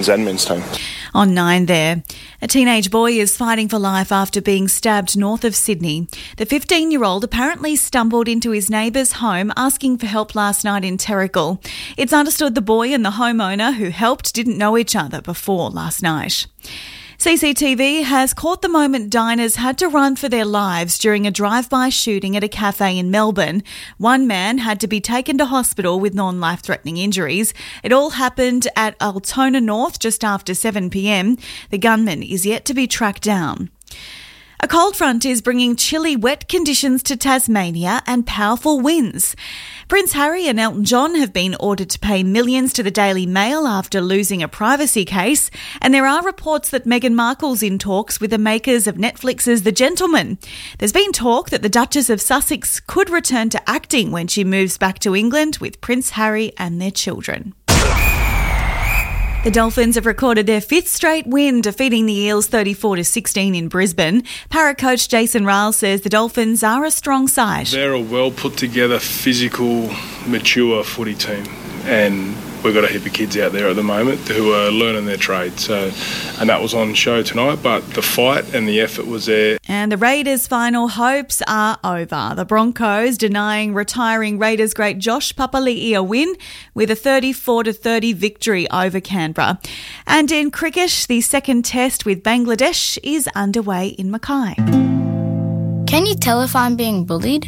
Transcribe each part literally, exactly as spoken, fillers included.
admin's team. On nine there. A teenage boy is fighting for life after being stabbed north of Sydney. The fifteen-year-old apparently stumbled into his neighbour's home asking for help last night in Terrigal. It's understood the boy and the homeowner who helped didn't know each other before last night. C C T V has caught the moment diners had to run for their lives during a drive-by shooting at a cafe in Melbourne. One man had to be taken to hospital with non-life-threatening injuries. It all happened at Altona North just after seven p.m. The gunman is yet to be tracked down. A cold front is bringing chilly, wet conditions to Tasmania and powerful winds. Prince Harry and Elton John have been ordered to pay millions to the Daily Mail after losing a privacy case, and there are reports that Meghan Markle's in talks with the makers of Netflix's The Gentleman. There's been talk that the Duchess of Sussex could return to acting when she moves back to England with Prince Harry and their children. The Dolphins have recorded their fifth straight win, defeating the Eels thirty-four to sixteen in Brisbane. Para coach Jason Ryle says the Dolphins are a strong side. They're a well put together, physical, mature footy team, and we've got a heap of kids out there at the moment who are learning their trade. So, and that was on show tonight, but the fight and the effort was there. And the Raiders' final hopes are over. The Broncos denying retiring Raiders great Josh Papali'i a win with a thirty-four to thirty victory over Canberra. And in cricket, the second test with Bangladesh is underway in Mackay. Can you tell if I'm being bullied?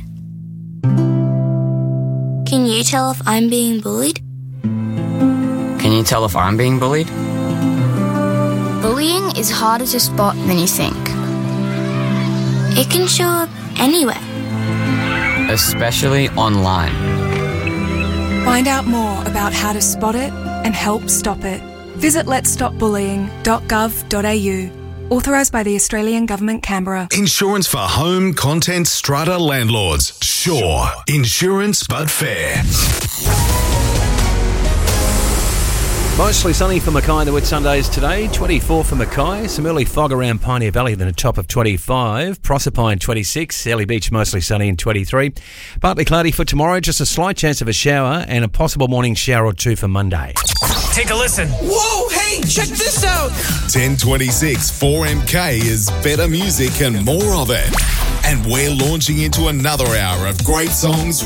Can you tell if I'm being bullied? Can you tell if I'm being bullied? Bullying is harder to spot than you think. It can show up anywhere. Especially online. Find out more about how to spot it and help stop it. Visit lets stop bullying dot gov dot a u. Authorised by the Australian Government, Canberra. Insurance for home, content, strata landlords. Sure. Insurance but fair. Mostly sunny for Mackay, the Whitsundays today. twenty-four for Mackay. Some early fog around Pioneer Valley, then a top of twenty-five. Proserpine, twenty-six. Airlie Beach, mostly sunny in twenty-three. Partly cloudy for tomorrow, just a slight chance of a shower and a possible morning shower or two for Monday. Take a listen. Whoa, hey, check this out. ten twenty-six four M K is better music and more of it. And we're launching into another hour of great songs